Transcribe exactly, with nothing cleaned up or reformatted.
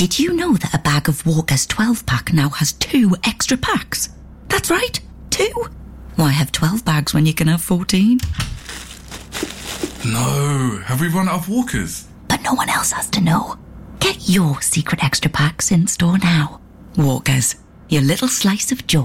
Did you know that a bag of Walker's twelve pack now has two extra packs? That's right, two. Why have twelve bags when you can have fourteen? No, have we run out of Walkers? But no one else has to know. Get your secret extra packs in store now. Walkers, your little slice of joy.